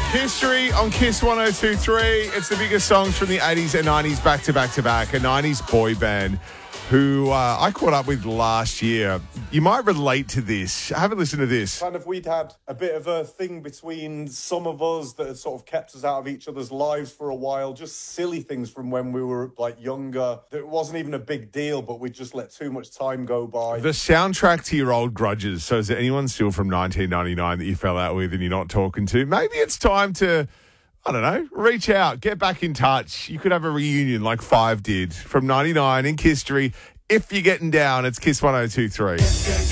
History on Kiss 1023. It's the biggest songs from the 80s and 90s back to back to back. A 90s boy band who I caught up with last year. You might relate to this. Have a listen to this. Kind of, we'd had a bit of a thing between some of us that had sort of kept us out of each other's lives for a while. Just silly things from when we were like younger. That wasn't even a big deal, but we just let too much time go by. The soundtrack to your old grudges. So is there anyone still from 1999 that you fell out with and you're not talking to? Maybe it's time to, I don't know, reach out, get back in touch. You could have a reunion like Five did from 99 in history. If you're getting down, it's Kiss 1023.